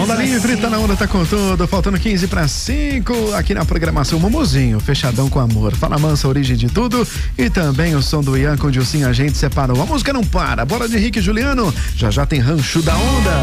Onda Livre, tá na onda, tá com tudo. Faltando 15 para 5 aqui na programação Momozinho, fechadão com amor. Fala Mansa, origem de tudo. E também o som do Ian com o Dilcinho, a gente separou. A música não para. Bora de Henrique e Juliano. Já já tem Rancho da Onda.